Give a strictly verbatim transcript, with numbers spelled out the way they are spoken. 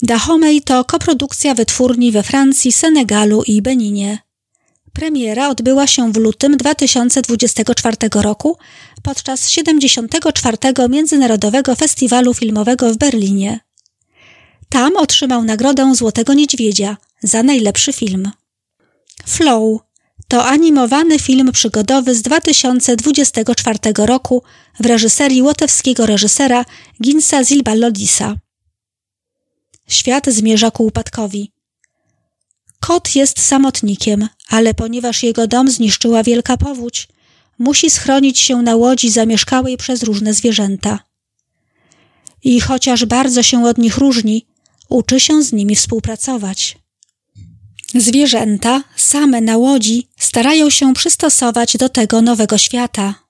Dahomey to koprodukcja wytwórni we Francji, Senegalu i Beninie. Premiera odbyła się w lutym dwa tysiące dwudziestego czwartego roku podczas siedemdziesiątego czwartego Międzynarodowego Festiwalu Filmowego w Berlinie. Tam otrzymał nagrodę Złotego Niedźwiedzia za najlepszy film. Flow to animowany film przygodowy z dwa tysiące dwudziestego czwartego roku w reżyserii łotewskiego reżysera Ginsa Zilbalodisa. Świat zmierza ku upadkowi. Kot jest samotnikiem, ale ponieważ jego dom zniszczyła wielka powódź, musi schronić się na łodzi zamieszkałej przez różne zwierzęta. I chociaż bardzo się od nich różni, uczy się z nimi współpracować. Zwierzęta same na łodzi starają się przystosować do tego nowego świata.